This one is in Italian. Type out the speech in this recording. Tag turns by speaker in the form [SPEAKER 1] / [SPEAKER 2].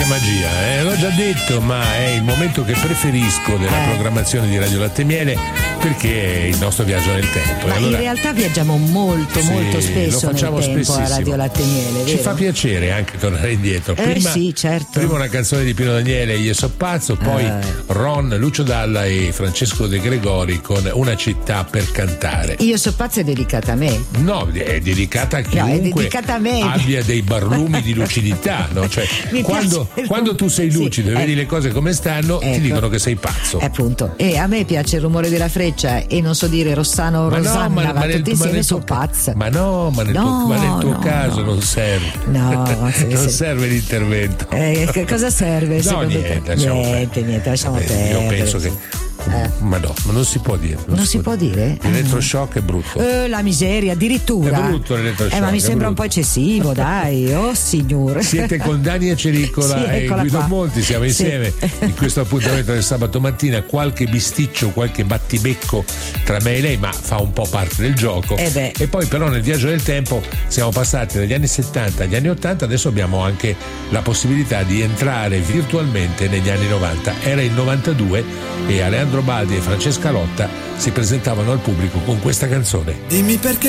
[SPEAKER 1] magia, l'ho già detto, ma è il momento che preferisco della programmazione di Radio Latte e Miele, perché è il nostro viaggio nel tempo.
[SPEAKER 2] Ma allora, in realtà viaggiamo molto spesso
[SPEAKER 1] nel tempo
[SPEAKER 2] spessissimo. A Radio Latte e Miele, vero?
[SPEAKER 1] Ci fa piacere anche tornare indietro. Prima,
[SPEAKER 2] sì, certo.
[SPEAKER 1] Prima una canzone di Pino Daniele, Io so pazzo, poi Ron, Lucio Dalla e Francesco De Gregori con Una città per cantare.
[SPEAKER 2] Io so pazzo è dedicata a me.
[SPEAKER 1] No, è dedicata a chiunque
[SPEAKER 2] è dedicata a me.
[SPEAKER 1] Abbia dei barlumi di lucidità, no? Cioè, quando tu sei lucido e vedi le cose come stanno, ti dicono che sei pazzo.
[SPEAKER 2] Appunto. E a me piace il rumore della freccia e non so dire Rossano o Rosanna, ma tutti insieme sono pazza.
[SPEAKER 1] Ma nel tuo caso non serve.
[SPEAKER 2] No,
[SPEAKER 1] non serve l'intervento.
[SPEAKER 2] Cosa serve?
[SPEAKER 1] No, niente,
[SPEAKER 2] lasciamo perdere.
[SPEAKER 1] Io penso che ma non si può dire.
[SPEAKER 2] Non si può dire?
[SPEAKER 1] L'elettroshock è brutto.
[SPEAKER 2] La miseria, addirittura.
[SPEAKER 1] È brutto l'elettroshock.
[SPEAKER 2] Ma mi sembra un po' eccessivo, dai. Oh signore.
[SPEAKER 1] Siete con Dani Acericola e Guido Monti, siamo insieme in questo appuntamento del sabato mattina. Qualche bisticcio, qualche battibecco tra me e lei, ma fa un po' parte del gioco. E poi però nel viaggio del tempo siamo passati dagli anni 70 agli anni 80, adesso abbiamo anche la possibilità di entrare virtualmente negli anni 90. Era il 92 e Alejandro Baldi e Francesca Lotta si presentavano al pubblico con questa canzone.
[SPEAKER 3] Dimmi perché